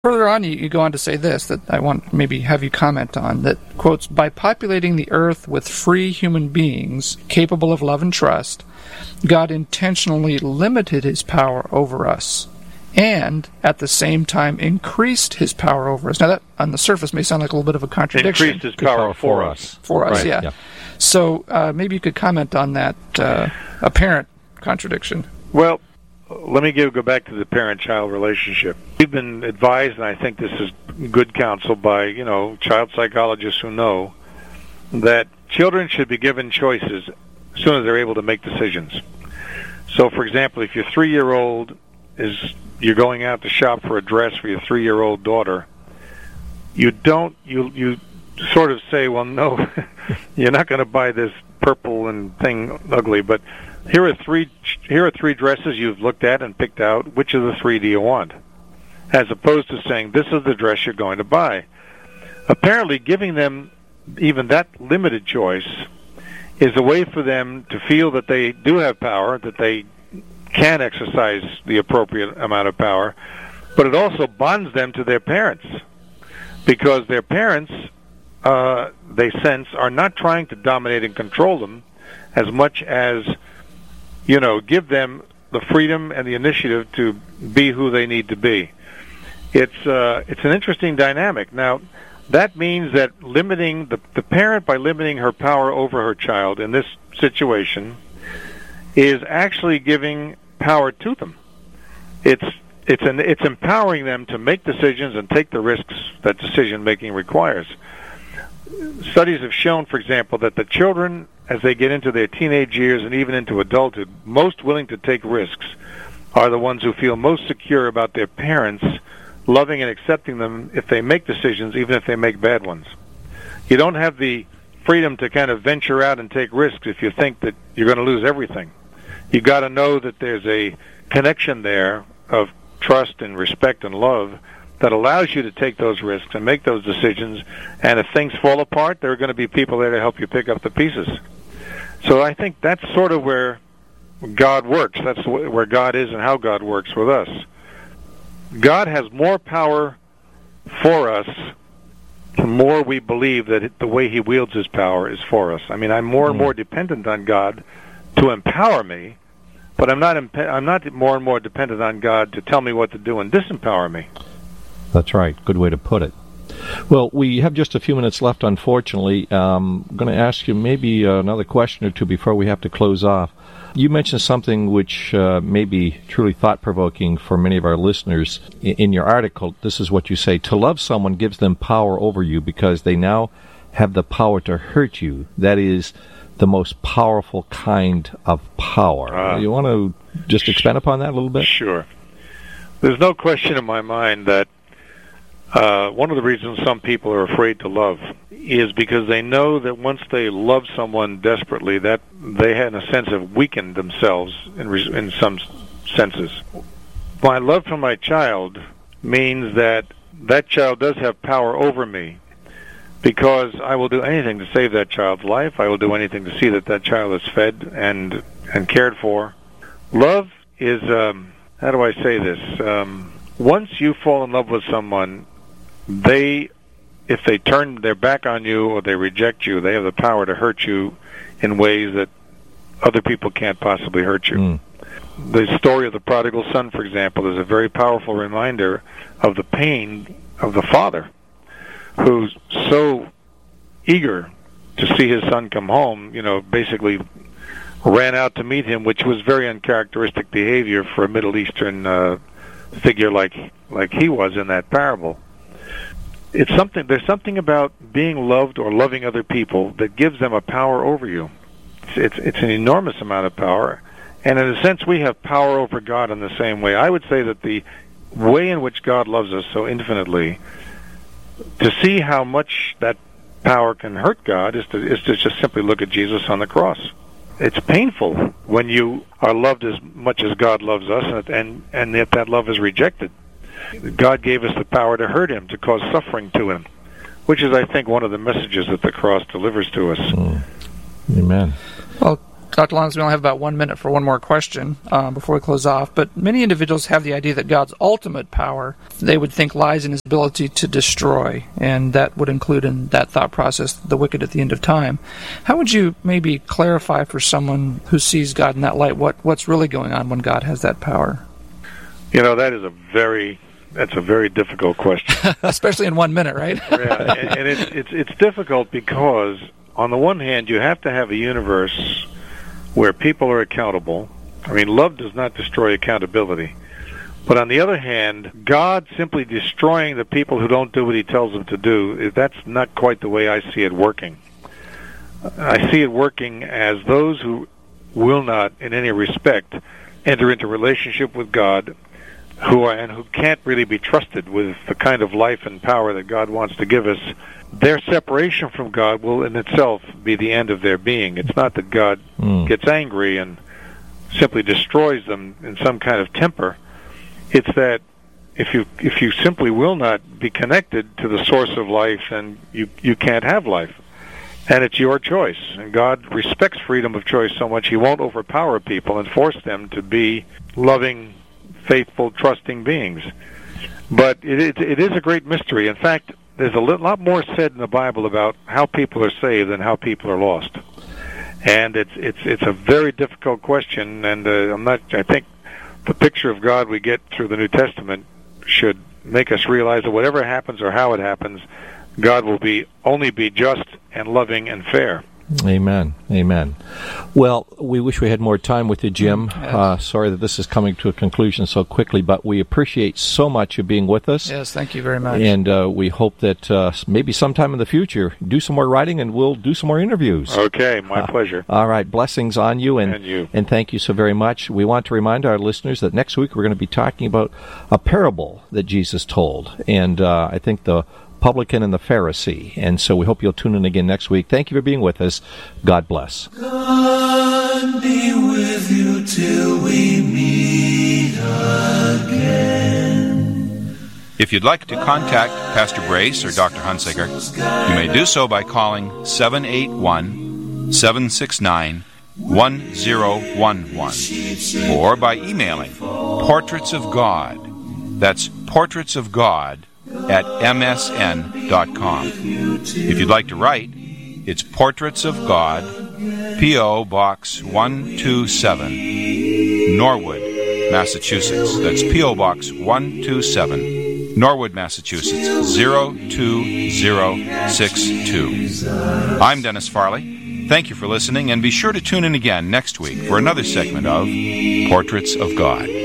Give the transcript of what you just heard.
Further on, you go on to say this, that I want maybe have you comment on, that, quotes, by populating the earth with free human beings capable of love and trust, God intentionally limited his power over us and, at the same time, increased his power over us. Now, that, on the surface, may sound like a little bit of a contradiction. Increased his power for us. For us, right. yeah. So maybe you could comment on that apparent contradiction. Well, let me go back to the parent-child relationship. We've been advised, and I think this is good counsel by, child psychologists who know, that children should be given choices as soon as they're able to make decisions. So, for example, if your 3-year-old you're going out to shop for a dress for your 3-year-old daughter, you sort of say, well, no, you're not going to buy this purple and thing ugly, but here are three dresses you've looked at and picked out. Which of the three do you want? As opposed to saying, this is the dress you're going to buy. Apparently, giving them even that limited choice is a way for them to feel that they do have power, that they can exercise the appropriate amount of power, but it also bonds them to their parents, because their parents, they sense, are not trying to dominate and control them as much as give them the freedom and the initiative to be who they need to be. It's an interesting dynamic. Now, that means that limiting the parent, by limiting her power over her child in this situation, is actually giving power to them. It's empowering them to make decisions and take the risks that decision making requires. Studies have shown, for example, that the children, as they get into their teenage years and even into adulthood, most willing to take risks are the ones who feel most secure about their parents loving and accepting them if they make decisions, even if they make bad ones. You don't have the freedom to kind of venture out and take risks if you think that you're going to lose everything. You've got to know that there's a connection there of trust and respect and love that allows you to take those risks and make those decisions, and if things fall apart, there are going to be people there to help you pick up the pieces. So I think that's sort of where God works. That's where God is and how God works with us. God has more power for us the more we believe that the way he wields his power is for us. I mean, I'm more and more dependent on God to empower me, but I'm not more and more dependent on God to tell me what to do and disempower me. That's right. Good way to put it. Well, we have just a few minutes left, unfortunately. I'm going to ask you maybe another question or two before we have to close off. You mentioned something which may be truly thought-provoking for many of our listeners. In your article, this is what you say: to love someone gives them power over you because they now have the power to hurt you. That is the most powerful kind of power. You want to just expand upon that a little bit? Sure. There's no question in my mind that one of the reasons some people are afraid to love is because they know that once they love someone desperately, that they, in a sense, have weakened themselves in some senses. My love for my child means that that child does have power over me, because I will do anything to save that child's life. I will do anything to see that that child is fed and cared for. Love is, how do I say this? Once you fall in love with someone, if they turn their back on you or they reject you, they have the power to hurt you in ways that other people can't possibly hurt you. The story of the prodigal son, for example, is a very powerful reminder of the pain of the father who's so eager to see his son come home, basically ran out to meet him, which was very uncharacteristic behavior for a Middle Eastern figure like he was in that parable. There's something about being loved or loving other people that gives them a power over you. It's an enormous amount of power, and in a sense we have power over God in the same way. I would say that the way in which God loves us so infinitely, to see how much that power can hurt God is to just simply look at Jesus on the cross. It's painful when you are loved as much as God loves us, and yet that love is rejected. God gave us the power to hurt him, to cause suffering to him, which is, I think, one of the messages that the cross delivers to us. Amen. Well, Dr. Longs, we only have about 1 minute for one more question before we close off. But many individuals have the idea that God's ultimate power, they would think, lies in his ability to destroy, and that would include in that thought process the wicked at the end of time. How would you maybe clarify for someone who sees God in that light what's really going on when God has that power? That's a very difficult question. Especially in 1 minute, right? Yeah, and it's difficult because, on the one hand, you have to have a universe where people are accountable. I mean, love does not destroy accountability. But on the other hand, God simply destroying the people who don't do what he tells them to do, that's not quite the way I see it working. I see it working as those who will not, in any respect, enter into relationship with God, who can't really be trusted with the kind of life and power that God wants to give us. Their separation from God will in itself be the end of their being. It's not that God gets angry and simply destroys them in some kind of temper. It's that if you simply will not be connected to the source of life, then you can't have life. And it's your choice. And God respects freedom of choice so much he won't overpower people and force them to be loving, faithful, trusting beings. But it is a great mystery. In fact, there's a lot more said in the Bible about how people are saved than how people are lost, and it's a very difficult question. And I think the picture of God we get through the New Testament should make us realize that whatever happens or how it happens, God will only be just and loving and fair. Amen. Amen. Well, we wish we had more time with you, Jim. Yes. Sorry that this is coming to a conclusion so quickly, but we appreciate so much you being with us. Yes, thank you very much. And we hope that maybe sometime in the future, do some more writing and we'll do some more interviews. Okay, my pleasure. All right, blessings on you. And you. And thank you so very much. We want to remind our listeners that next week we're going to be talking about a parable that Jesus told. And I think the publican and the Pharisee. And so we hope you'll tune in again next week. Thank you for being with us. God bless. God be with you till we meet again. If you'd like to contact Pastor Brace or Dr. Hunsaker, you may do so by calling 781-769-1011 or by emailing Portraits of God. That's Portraits of God at msn.com. If you'd like to write, it's Portraits of God, P.O. Box 127, Norwood, Massachusetts. That's P.O. Box 127, Norwood, Massachusetts, 02062. I'm Dennis Farley. Thank you for listening, and be sure to tune in again next week for another segment of Portraits of God.